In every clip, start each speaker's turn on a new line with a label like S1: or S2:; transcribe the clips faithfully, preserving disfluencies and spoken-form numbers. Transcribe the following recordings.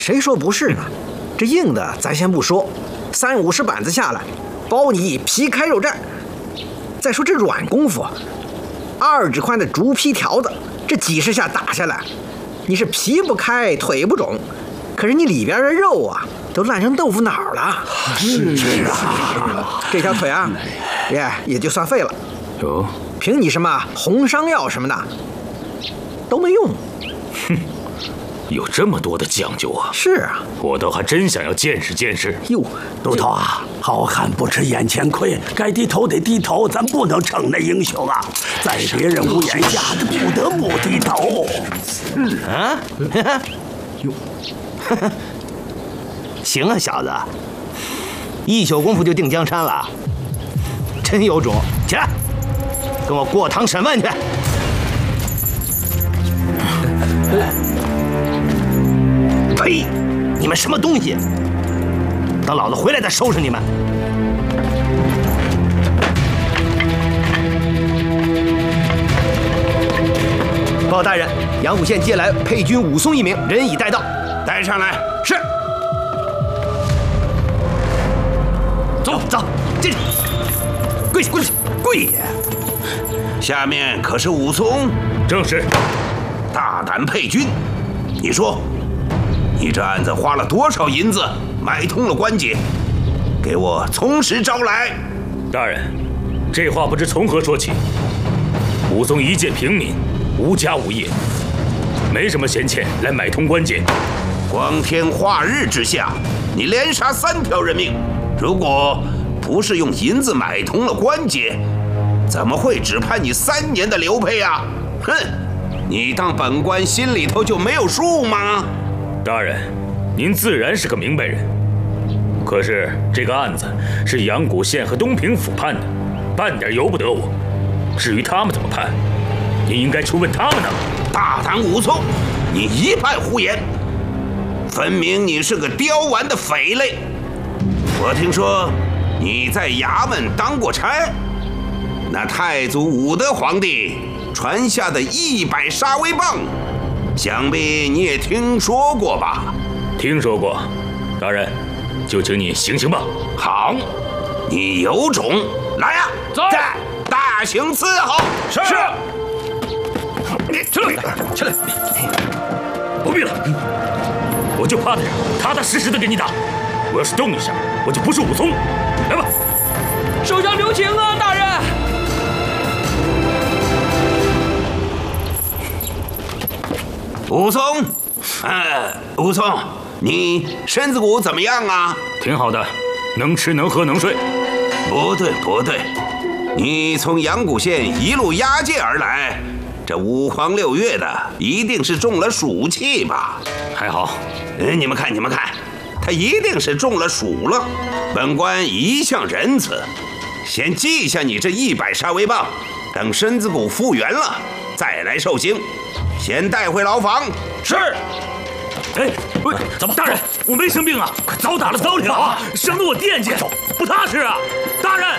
S1: 谁说不是呢？这硬的咱先不说，三五十板子下来，包你皮开肉绽。再说这软功夫，二指宽的竹坯条子，这几十下打下来，你是皮不开腿不肿，可是你里边的肉啊，都烂成豆腐脑了。
S2: 是是啊，
S1: 这条腿啊，也也就算废了。
S3: 哟，
S1: 凭你什么红伤药什么的，都没用。
S3: 哼。有这么多的讲究啊！
S1: 是啊，
S3: 我倒还真想要见识见识。
S1: 哟，
S2: 都头啊，好汉不吃眼前亏，该低头得低头，咱不能逞那英雄啊，在别人屋檐下，不得不低头。
S4: 嗯啊，哟，行啊，小子，一宿功夫就定江山了，真有种！起来，跟我过堂审问去。呸！你们什么东西？等老子回来再收拾你们！报大人，阳谷县接来配军武松一名，人已带到，
S5: 带上来。
S4: 是。走走，进去，跪下跪下跪下！
S5: 下面可是武松？
S3: 正是。
S5: 大胆配军，你说。你这案子花了多少银子买通了关节？给我从实招来！
S3: 大人，这话不知从何说起。武松一介平民，无家无业，没什么闲钱来买通关节。
S5: 光天化日之下，你连杀三条人命，如果不是用银子买通了关节，怎么会只判你三年的流配啊？哼！你当本官心里头就没有数吗？
S3: 大人，您自然是个明白人，可是这个案子是阳谷县和东平府判的，半点由不得我。至于他们怎么判，您应该去问他们呢。
S5: 大胆武松，你一派胡言，分明你是个刁顽的匪类。我听说你在衙门当过差，那太祖武德皇帝传下的一百杀威棒，想必你也听说过吧？
S3: 听说过，大人，就请你行刑吧。
S5: 好，你有种，来呀、啊！
S3: 走，
S5: 大刑伺候。
S3: 是。是。起来，起来，不必了，我就怕的是踏踏实实的给你打。我要是动一下，我就不是武松。来吧，
S6: 手下留情啊，大人。
S5: 武松，呃，武松，你身子骨怎么样啊？
S3: 挺好的，能吃能喝能睡。
S5: 不对不对，你从阳谷县一路押解而来，这五黄六月的，一定是中了暑气吧？
S3: 还好，
S5: 嗯，你们看你们看，他一定是中了暑了。本官一向仁慈，先记下你这一百杀威棒，等身子骨复原了再来受刑。先带回牢房。
S3: 是。哎，不，怎么？大人，我没生病啊，快早打了早了啊，省得我惦记，不踏实啊！大人。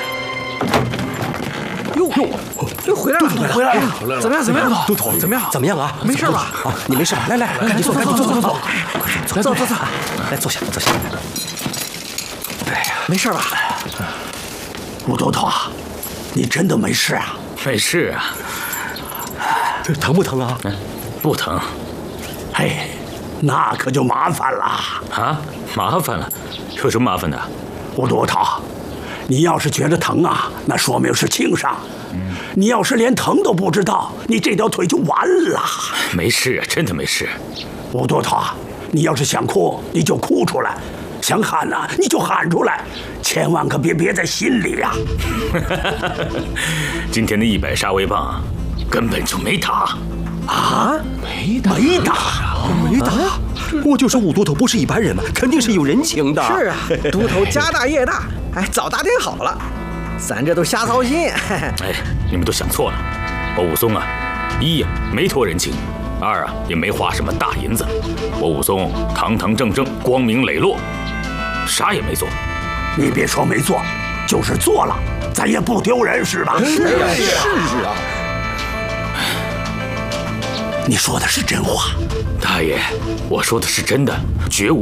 S1: 哟哟，又回来了，
S2: 回来了，
S1: 怎么样？怎么样？
S2: 都头怎么样？怎么样啊？
S1: 没事吧？
S2: 啊，你没事吧？来来，赶紧坐，赶紧坐，坐坐坐，
S1: 坐坐坐坐，
S2: 来坐下，坐下。哎呀，
S1: 没事吧？
S2: 武都头啊，你真的没事啊？
S3: 没事啊。
S2: 疼不疼啊？
S3: 嗯，不疼。
S2: 哎，那可就麻烦了
S3: 啊！麻烦了？有什么麻烦的？
S2: 武都头，你要是觉得疼啊，那说明是轻伤。嗯，你要是连疼都不知道，你这条腿就完了。
S3: 没事啊，真的没事。
S2: 武都头，你要是想哭，你就哭出来；想喊呐、啊，你就喊出来，千万可别憋在心里呀、
S3: 啊。今天的一百杀威棒。根本就没打，
S1: 啊，
S2: 没打，没打，
S1: 没打！
S2: 我就说武都头不是一般人嘛，肯定是有人情的。
S1: 是啊，都头家大业大，哎，早打点好了，咱这都瞎操心。
S3: 哎，你们都想错了，我武松啊，一呀没托人情，二啊也没花什么大银子，我武松堂堂正正、光明磊落，啥也没做。
S2: 你别说没做，就是做了，咱也不丢人是吧？
S1: 是啊，是啊，
S2: 是啊。 你说的是真话？
S3: 大爷，我说的是真的，绝无。